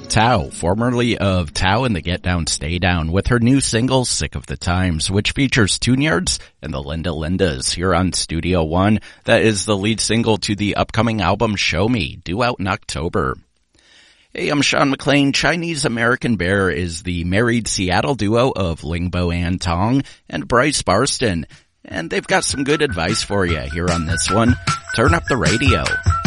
Tao, formerly of Tao and the Get Down Stay Down, with her new single, Sick of the Times, which features Tune Yards and the Linda Lindas here on Studio One. That is the lead single to the upcoming album Show Me, due out in October. Hey, I'm Sean McLean. Chinese American Bear is the married Seattle duo of Lingbo Ann Tong and Bryce Barston. And they've got some good advice for you here on this one. Turn up the radio.